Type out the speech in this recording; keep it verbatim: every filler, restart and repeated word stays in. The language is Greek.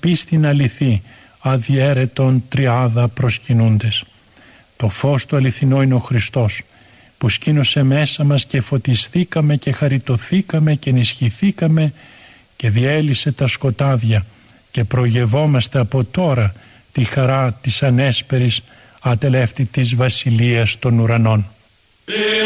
πίστην αληθή, αδιέρετον τριάδα προσκυνούντες. Το φως του αληθινό είναι ο Χριστός, που σκήνωσε μέσα μας και φωτιστήκαμε και χαριτωθήκαμε και ενισχυθήκαμε και διέλυσε τα σκοτάδια και προγευόμαστε από τώρα τη χαρά της ανέσπερης ατελεύτητης βασιλείας των ουρανών.